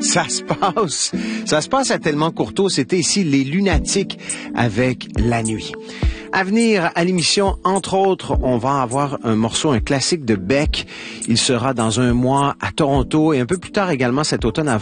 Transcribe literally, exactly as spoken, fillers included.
Ça se passe. Ça se passe à Tellement Courteau. C'était ici Les Lunatiques avec La Nuit. À venir à l'émission, entre autres, on va avoir un morceau, un classique de Beck. Il sera dans un mois à Toronto et un peu plus tard également cet automne à